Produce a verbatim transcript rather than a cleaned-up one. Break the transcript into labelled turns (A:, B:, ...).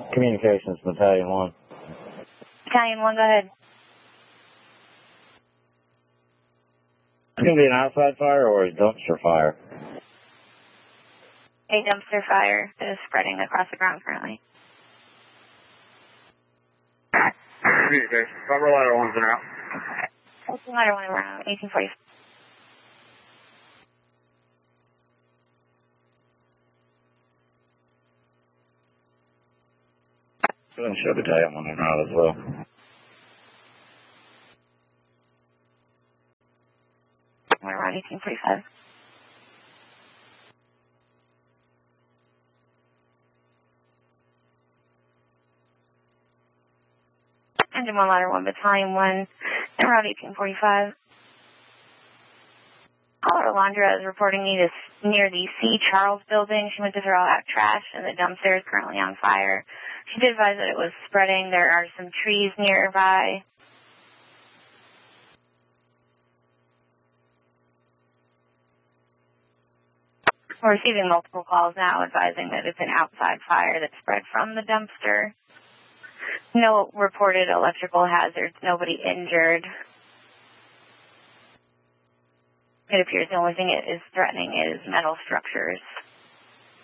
A: Communications, Battalion one.
B: Battalion one, go ahead.
A: It's going to be an outside fire or a dumpster fire?
B: A dumpster fire that is spreading across the ground currently.
C: Communications. Cover ladder one's in route.
B: Ladder one around eighteen forty.
A: Go ahead and show Battalion one in route as well.
B: We're around eighteen forty-five. Engine one, ladder one, Battalion one, and around eighteen forty-five. Caller Alondra is reporting me this near the C. Charles building. She went to throw out trash, and the dumpster is currently on fire. She did advise that it was spreading. There are some trees nearby. We're receiving multiple calls now advising that it's an outside fire that spread from the dumpster. No reported electrical hazards, nobody injured. It appears the only thing it is threatening is metal structures.